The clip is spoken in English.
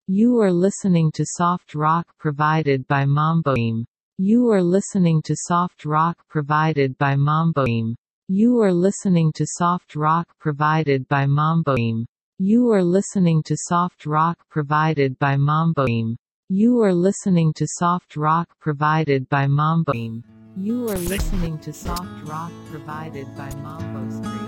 You are listening to soft rock provided by Mamboim. You are listening to soft rock provided by Mamboim. You are listening to soft rock provided by Mamboim. You are listening to soft rock provided by Mamboim. You are listening to soft rock provided by Mamboim. You are listening to soft rock provided by Mambo Street.